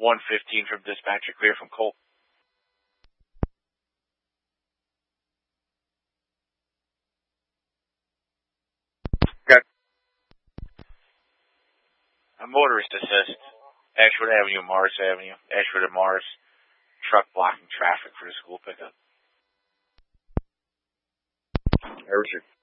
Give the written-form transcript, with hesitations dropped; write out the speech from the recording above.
115 from dispatcher, clear from Colt. Okay. A motorist assist. Ashford Avenue, Morris Avenue. Ashford and Morris. Truck blocking traffic for the school pickup. Richard.